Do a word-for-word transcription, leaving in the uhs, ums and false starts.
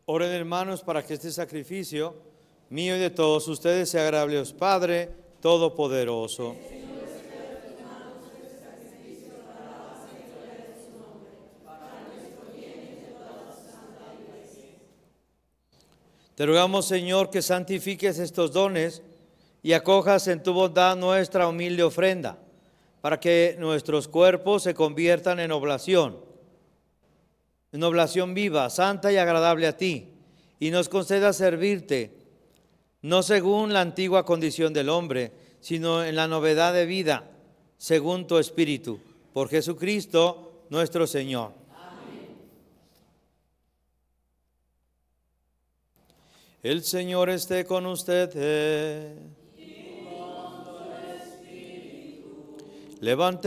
Oren, hermanos, para que este sacrificio mío y de todos ustedes sea agradable a Dios Padre Todopoderoso. Te rogamos, Señor, que santifiques estos dones y acojas en tu bondad nuestra humilde ofrenda, para que nuestros cuerpos se conviertan en oblación, en oblación viva, santa y agradable a ti, y nos conceda servirte, no según la antigua condición del hombre, sino en la novedad de vida, según tu Espíritu, por Jesucristo nuestro Señor. El Señor esté con ustedes. Y con tu espíritu. Levante